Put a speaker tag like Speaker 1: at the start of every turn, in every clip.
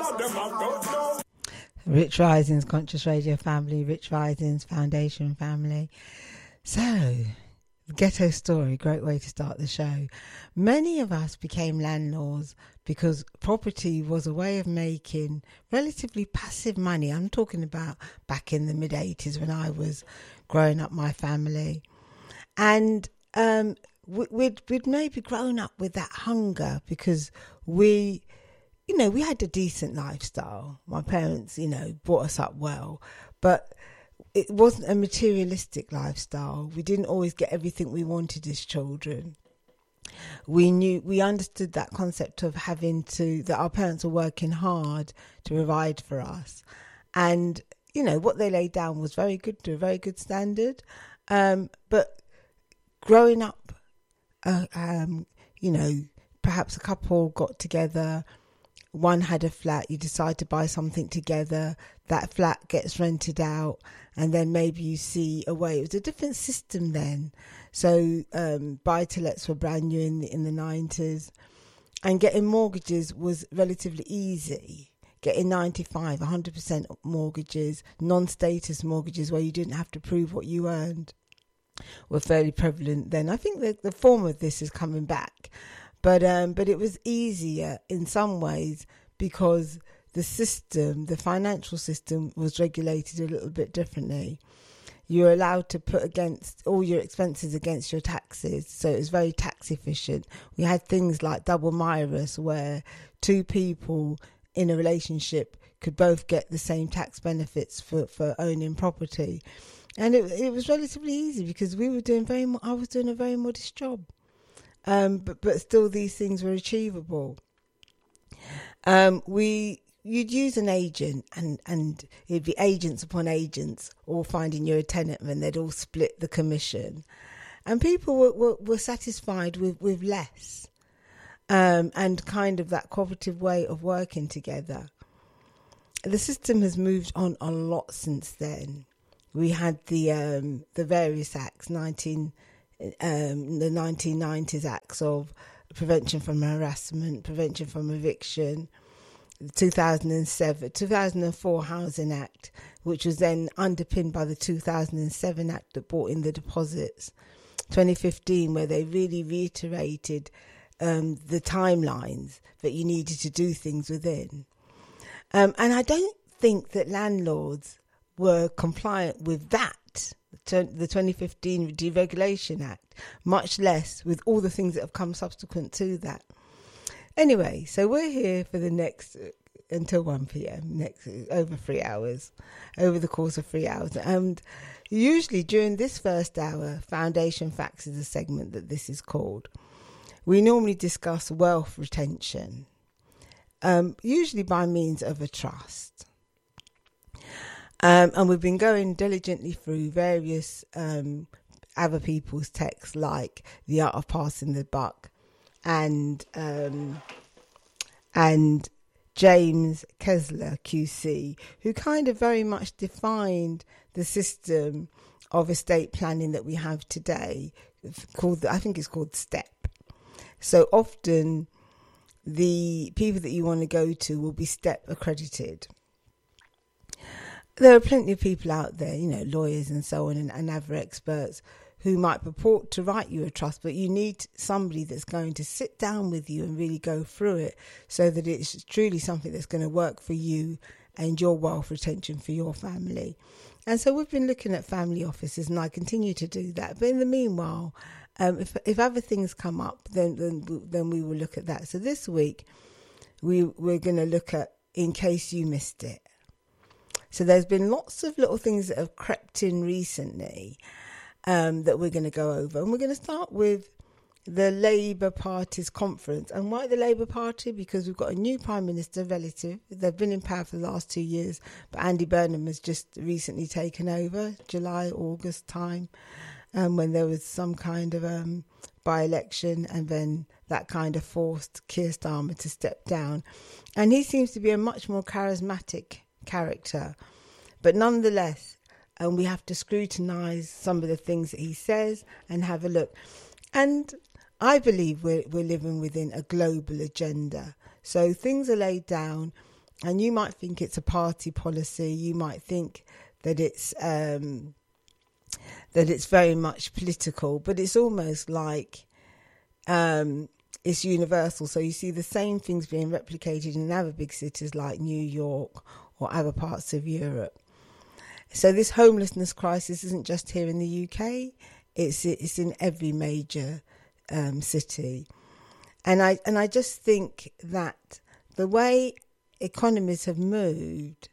Speaker 1: Rich Risings Conscious Radio family, Rich Risings Foundation family. So, Ghetto Story, great way to start the show. Many of us became landlords because property was a way of making relatively passive money. I'm talking about back in the mid-80s when I was growing up my family. And we'd maybe grown up with that hunger because we had a decent lifestyle. My parents, brought us up well, but it wasn't a materialistic lifestyle. We didn't always get everything we wanted as children. We understood that concept of that our parents were working hard to provide for us. And, what they laid down was very good, to a very good standard. But growing up, perhaps a couple got together, one had a flat, you decide to buy something together, that flat gets rented out, and then maybe you see a way. It was a different system then. So buy-to-lets were brand new in the 90s, and getting mortgages was relatively easy. Getting 95, 100% mortgages, non-status mortgages where you didn't have to prove what you earned were fairly prevalent then. I think that the form of this is coming back. But it was easier in some ways because the financial system was regulated a little bit differently. You were allowed to put against all your expenses against your taxes, so it was very tax efficient. We had things like double Miras, where two people in a relationship could both get the same tax benefits for owning property. And it was relatively easy because I was doing a very modest job. But still these things were achievable. You'd use an agent and it'd be agents upon agents all finding you a tenant, and they'd all split the commission. And people were satisfied with less, and kind of that cooperative way of working together. The system has moved on a lot since then. We had the various acts, the 1990s acts of prevention from harassment, prevention from eviction, the 2004 Housing Act, which was then underpinned by the 2007 Act that brought in the deposits, 2015, where they really reiterated the timelines that you needed to do things within. And I don't think that landlords were compliant with that, the 2015 Deregulation Act, much less with all the things that have come subsequent to that. Anyway, so we're here for the next, until 1 p.m, over the course of 3 hours. And usually during this first hour, Foundation Facts is a segment that this is called. We normally discuss wealth retention, usually by means of a trust. And we've been going diligently through various other people's texts, like The Art of Passing the Buck and James Kessler QC, who kind of very much defined the system of estate planning that we have today, I think it's called STEP. So often the people that you want to go to will be STEP accredited. There are plenty of people out there, lawyers and so on, and other experts who might purport to write you a trust, but you need somebody that's going to sit down with you and really go through it so that it's truly something that's going to work for you and your wealth retention for your family. And so we've been looking at family offices, and I continue to do that. But in the meanwhile, if other things come up, then we will look at that. So this week, we're going to look at In Case You Missed It. So there's been lots of little things that have crept in recently that we're going to go over. And we're going to start with the Labour Party's conference. And why the Labour Party? Because we've got a new Prime Minister relative. They've been in power for the last 2 years, but Andy Burnham has just recently taken over, July, August time, when there was some kind of by-election, and then that kind of forced Keir Starmer to step down. And he seems to be a much more charismatic character, but nonetheless, we have to scrutinise some of the things that he says and have a look. And I believe we're living within a global agenda. So things are laid down And you might think it's a party policy. You might think that it's very much political, but it's almost like it's universal. So you see the same things being replicated in other big cities like New York or other parts of Europe. So this homelessness crisis isn't just here in the UK. It's in every major city. And I just think that the way economies have moved,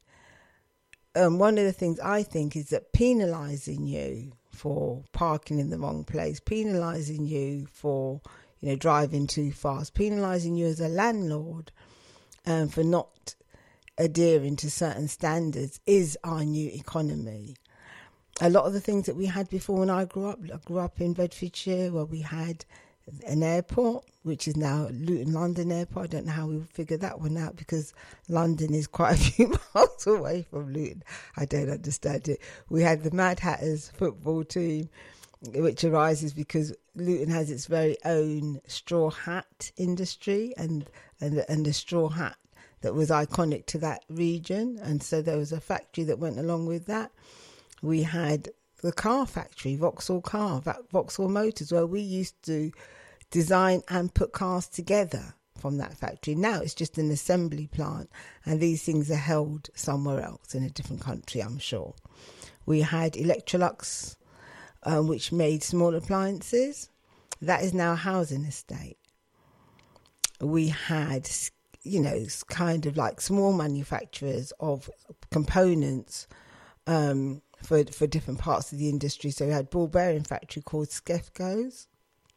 Speaker 1: one of the things I think is that penalising you for parking in the wrong place, penalising you for driving too fast, penalising you as a landlord for not adhering to certain standards is our new economy. A lot of the things that we had before when I grew up in Bedfordshire, where we had an airport, which is now Luton London Airport. I don't know how we figured that one out, because London is quite a few miles away from Luton. I don't understand it. We had the Mad Hatters football team, which arises because Luton has its very own straw hat industry, and the straw hat that was iconic to that region, and so there was a factory that went along with that. We had the car factory, Vauxhall Motors, where we used to design and put cars together from that factory. Now it's just an assembly plant, and these things are held somewhere else in a different country, I'm sure. We had Electrolux, which made small appliances. That is now a housing estate. We had, kind of like small manufacturers of components for different parts of the industry. So we had ball bearing factory called Skefco's.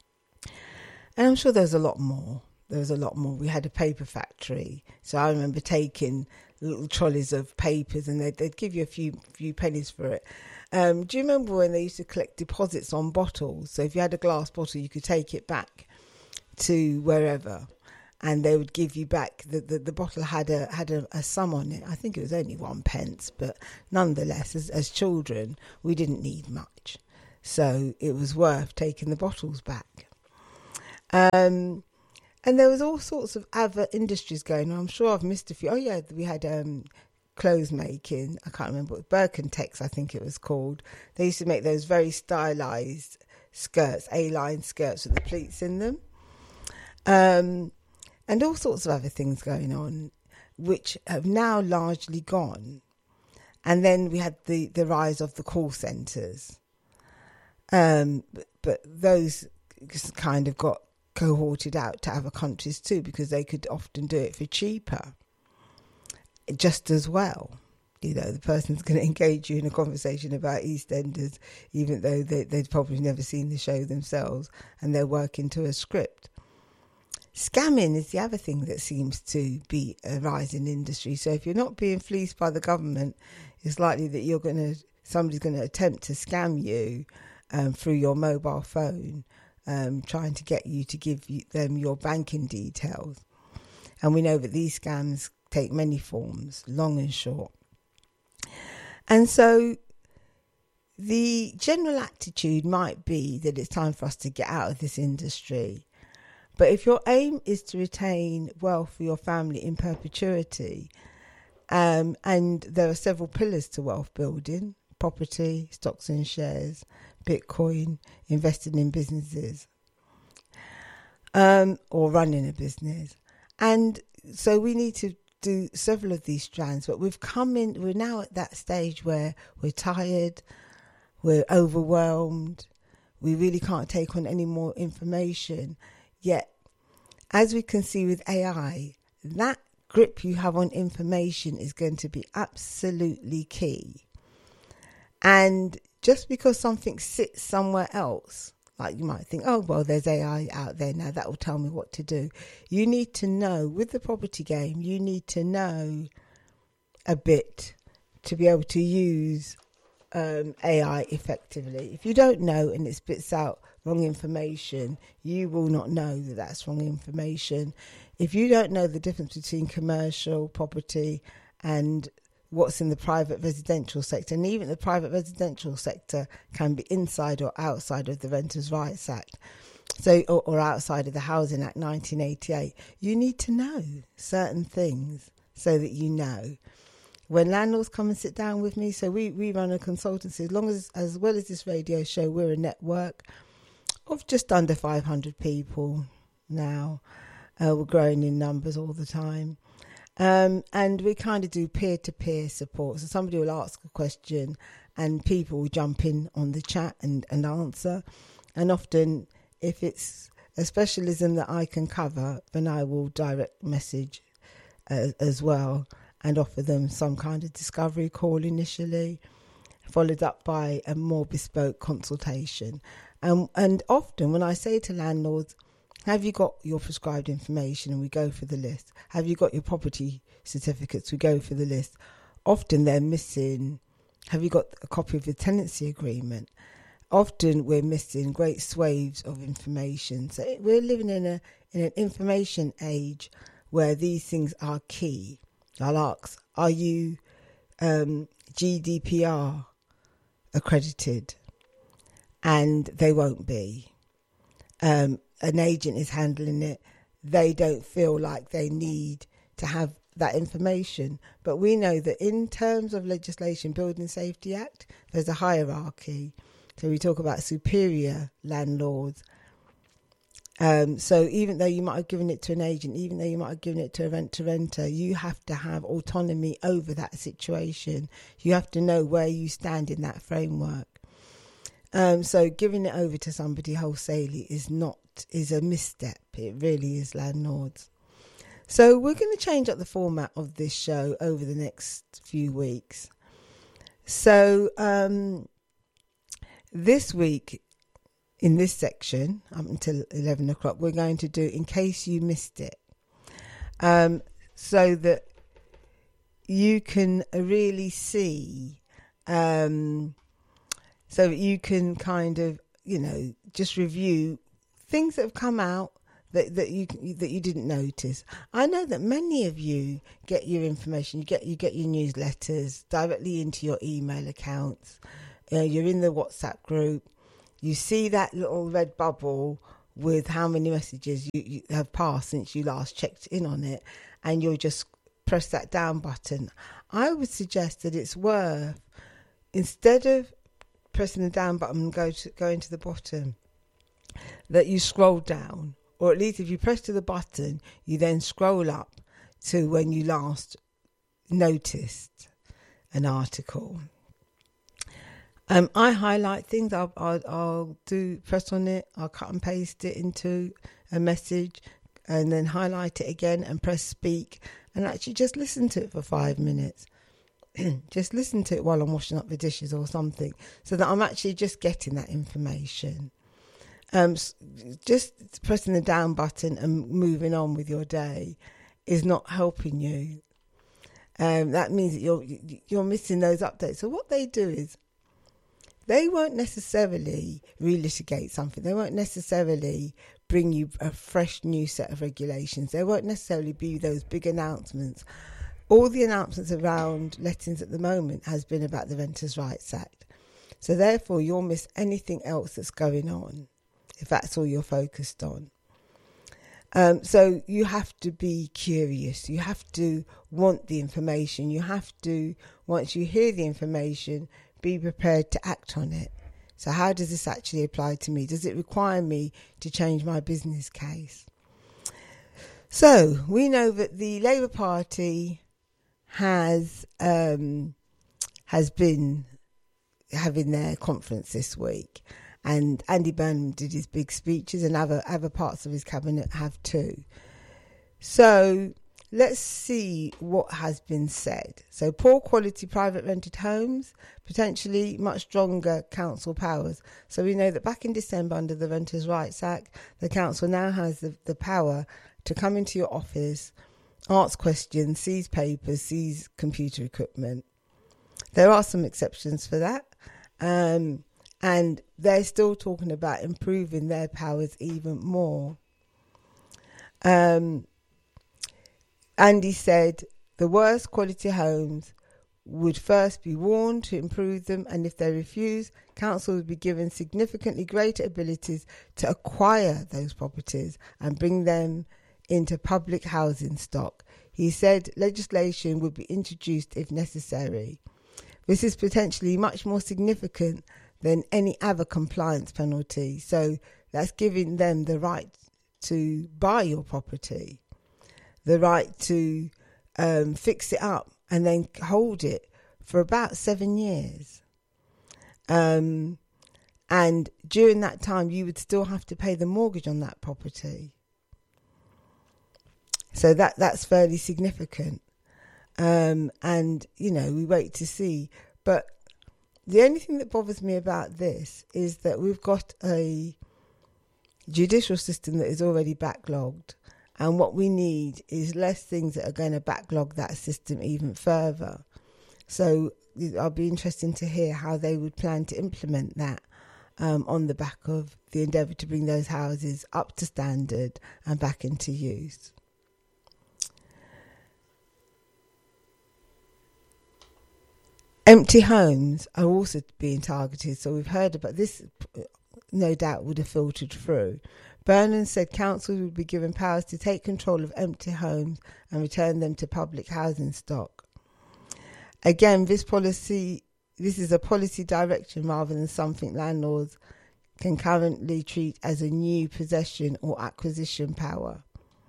Speaker 1: And I'm sure there's a lot more. We had a paper factory. So I remember taking little trolleys of papers, and they'd give you a few pennies for it. Do you remember when they used to collect deposits on bottles? So if you had a glass bottle, you could take it back to wherever, and they would give you back. The bottle had a sum on it. I think it was only 1 pence, but nonetheless, as children, we didn't need much. So it was worth taking the bottles back. And there was all sorts of other industries going on. I'm sure I've missed a few. Oh yeah, we had clothes making. I can't remember what, Birkentex, I think it was called. They used to make those very stylised skirts, A-line skirts with the pleats in them. And all sorts of other things going on, which have now largely gone. And then we had the rise of the call centres. But those just kind of got cohorted out to other countries too, because they could often do it for cheaper, just as well. The person's going to engage you in a conversation about EastEnders, even though they'd probably never seen the show themselves, and they're working to a script. Scamming is the other thing that seems to be a rising industry. So if you're not being fleeced by the government, it's likely that somebody's going to attempt to scam you through your mobile phone, trying to get you to give them your banking details. And we know that these scams take many forms, long and short. And so the general attitude might be that it's time for us to get out of this industry. But if your aim is to retain wealth for your family in perpetuity, and there are several pillars to wealth building: property, stocks and shares, Bitcoin, investing in businesses, or running a business. And so we need to do several of these strands, but we're now at that stage where we're tired, we're overwhelmed, we really can't take on any more information. Yet, as we can see with AI, that grip you have on information is going to be absolutely key. And just because something sits somewhere else, like you might think, oh, well, there's AI out there now, that will tell me what to do. You need to know, with the property game, you need to know a bit to be able to use AI effectively. If you don't know and it spits out wrong information, you will not know that that's wrong information. If you don't know the difference between commercial property and what's in the private residential sector, and even the private residential sector can be inside or outside of the Renters' Rights Act, or outside of the Housing Act 1988, you need to know certain things. so that you know. When landlords come and sit down with me, so we run a consultancy, as well as this radio show, we're a network of just under 500 people now. We're growing in numbers all the time. And we kind of do peer-to-peer support. So somebody will ask a question and people will jump in on the chat and answer. And often, if it's a specialism that I can cover, then I will direct message as well and offer them some kind of discovery call initially, followed up by a more bespoke consultation. And often when I say to landlords, have you got your prescribed information? And we go for the list. Have you got your property certificates? We go for the list. Often they're missing, have you got a copy of your tenancy agreement? Often we're missing great swathes of information. So we're living in an information age where these things are key. I'll ask, are you GDPR accredited? And they won't be. An agent is handling it. They don't feel like they need to have that information. But we know that in terms of legislation, Building Safety Act, there's a hierarchy. So we talk about superior landlords. So even though you might have given it to an agent, even though you might have given it to a rent-to-renter, you have to have autonomy over that situation. You have to know where you stand in that framework. So giving it over to somebody wholesalely is a misstep. It really is, landlords. So we're going to change up the format of this show over the next few weeks. So this week, in this section, up until 11 o'clock, we're going to do In Case You Missed It. So that you can really see, so that you can kind of, just review things that have come out that you didn't notice. I know that many of you get your information, you get your newsletters directly into your email accounts. You're in the WhatsApp group. You see that little red bubble with how many messages you have passed since you last checked in on it, and you'll just press that down button. I would suggest that it's worth, instead of pressing the down button and going to the bottom, that you scroll down, or at least if you press to the button, you then scroll up to when you last noticed an article. I highlight things. I'll press on it. I'll cut and paste it into a message, and then highlight it again and press speak, and actually just listen to it for 5 minutes. Just listen to it while I'm washing up the dishes or something, so that I'm actually just getting that information. Just pressing the down button and moving on with your day is not helping you. That means that you're missing those updates. So what they do is, they won't necessarily relitigate something. They won't necessarily bring you a fresh new set of regulations. There won't necessarily be those big announcements. All the announcements around lettings at the moment has been about the Renters' Rights Act. So therefore, you'll miss anything else that's going on if that's all you're focused on. So you have to be curious. You have to want the information. You have to, once you hear the information, be prepared to act on it. So how does this actually apply to me? Does it require me to change my business case? So we know that the Labour Party has been having their conference this week, and Andy Burnham did his big speeches, and other parts of his cabinet have too. So let's see what has been said. So poor quality private rented homes, potentially much stronger council powers. So we know that back in December, under the Renters' Rights Act, the council now has the power to come into your office, ask questions, seize papers, seize computer equipment. There are some exceptions for that. And they're still talking about improving their powers even more. Andy said the worst quality homes would first be warned to improve them, and if they refuse, council would be given significantly greater abilities to acquire those properties and bring them into public housing stock. He said legislation would be introduced if necessary. This is potentially much more significant than any other compliance penalty. So that's giving them the right to buy your property, the right to fix it up and then hold it for about 7 years. And during that time, you would still have to pay the mortgage on that property. So that's fairly significant. And, you know, we wait to see. But the only thing that bothers me about this is that we've got a judicial system that is already backlogged. And what we need is less things that are going to backlog that system even further. So I'll be interested to hear how they would plan to implement that on the back of the endeavour to bring those houses up to standard and back into use. Empty homes are also being targeted. So we've heard about this, no doubt would have filtered through. Burnham said councils would be given powers to take control of empty homes and return them to public housing stock. Again, this is a policy direction rather than something landlords can currently treat as a new possession or acquisition power.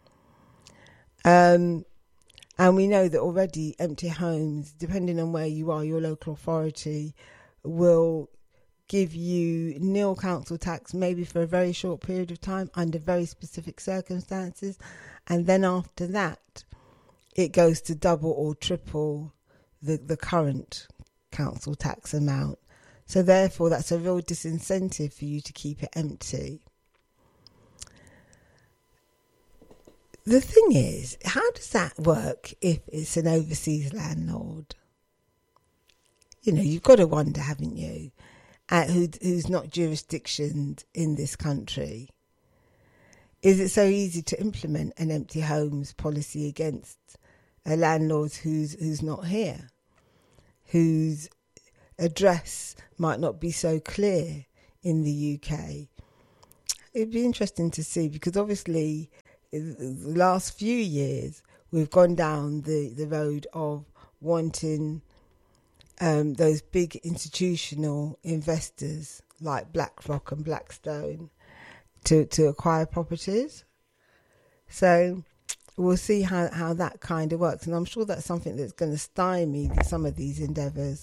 Speaker 1: And we know that already empty homes, depending on where you are, your local authority will give you nil council tax, maybe for a very short period of time under very specific circumstances. And then after that, it goes to double or triple the current council tax amount. So therefore, that's a real disincentive for you to keep it empty. The thing is, how does that work if it's an overseas landlord? You know, you've got to wonder, haven't you, who's not jurisdictioned in this country. Is it so easy to implement an empty homes policy against a landlord who's not here, whose address might not be so clear in the UK? It'd be interesting to see, because obviously in the last few years we've gone down the road of wanting those big institutional investors like BlackRock and Blackstone to acquire properties. So we'll see how that kind of works, and I'm sure that's something that's going to stymie some of these endeavours.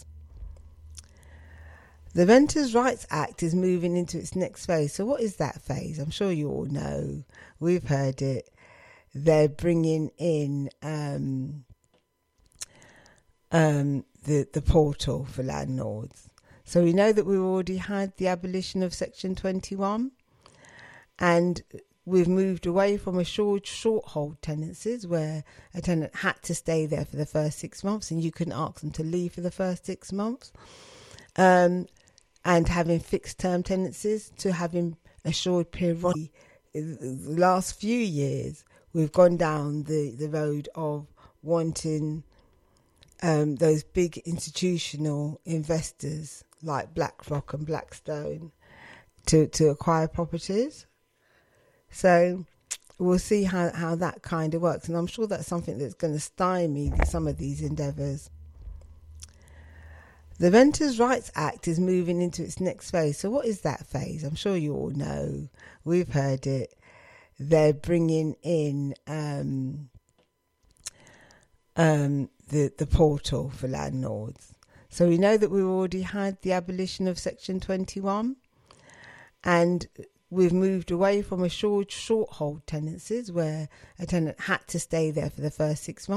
Speaker 1: The Renters' Rights Act is moving into its next phase. So what is that phase? I'm sure you all know. We've heard it. They're bringing in the portal for landlords. So we know that we've already had the abolition of Section 21, and we've moved away from assured short hold tenancies where a tenant had to stay there for the first 6 months and you couldn't ask them to leave for the first 6 months. And having fixed term tenancies to having assured period. The last few years, we've gone down the road of wanting those big institutional investors like BlackRock and Blackstone to acquire properties. So we'll see how that kind of works. And I'm sure that's something that's going to stymie some of these endeavours. The Renters' Rights Act is moving into its next phase. So what is that phase? I'm sure you all know. We've heard it. They're bringing in the portal for landlords. So we know that we've already had the abolition of Section 21, and we've moved away from assured short hold tenancies where a tenant had to stay there for the first 6 months.